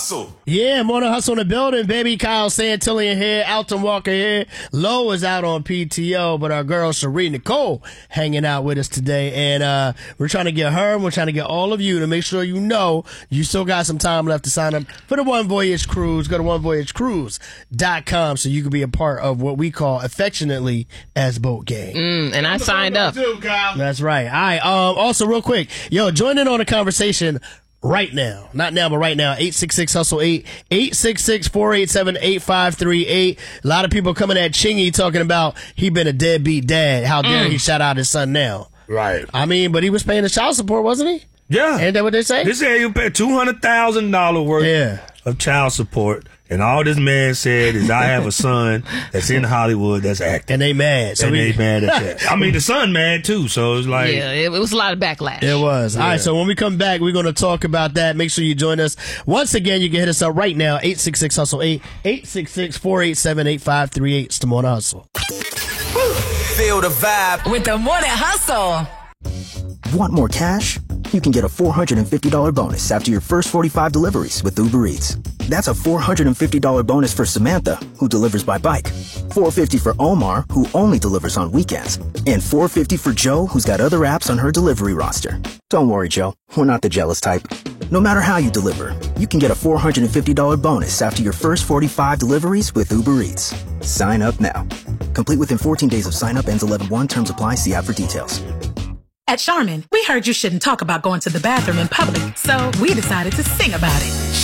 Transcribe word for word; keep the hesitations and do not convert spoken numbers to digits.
Hustle. Yeah, Morning Hustle in the building, baby. Kyle Santillian here, Alton Walker here. Lo is out on P T O, but our girl Cherie Nicole hanging out with us today. And uh, we're trying to get her, and we're trying to get all of you to make sure you know you still got some time left to sign up for the One Voyage Cruise. Go to one voyage cruise dot com so you can be a part of what we call affectionately as Boat Gang. Mm, and I signed up. Too, Kyle. That's right. All right. Um, also, real quick, yo, join in on the conversation right now. Not now, but right now. eight six six hustle eight, eight six six, four eight seven, eight five three eight. A lot of people coming at Chingy talking about he been a deadbeat dad. How dare Mm. he shout out his son now? Right. I mean, but he was paying the child support, wasn't he? Yeah. Ain't that what they say? They said you pay two hundred thousand dollars worth Yeah. of child support. And all this man said is, I have a son that's in Hollywood that's acting. And they mad. So and we, they mad at that. I mean, the son mad too. So it's like, Yeah, it, it was a lot of backlash. It was. Yeah. All right, so when we come back, we're going to talk about that. Make sure you join us. Once again, you can hit us up right now, eight six six hustle eight, eight six six, four eight seven, eight five three eight. It's the Morning Hustle. Feel the vibe With the Morning Hustle. Want more cash? You can get a four hundred fifty dollars bonus after your first forty-five deliveries with Uber Eats. That's a four hundred fifty dollars bonus for Samantha, who delivers by bike, four hundred fifty dollars for Omar, who only delivers on weekends, and four hundred fifty dollars for Joe, who's got other apps on her delivery roster. Don't worry, Joe. We're not the jealous type. No matter how you deliver, you can get a four hundred fifty dollars bonus after your first forty-five deliveries with Uber Eats. Sign up now. Complete within fourteen days of sign up. Ends eleven one. Terms apply. See app for details. At Charmin, we heard you shouldn't talk about going to the bathroom in public, so we decided to sing about it.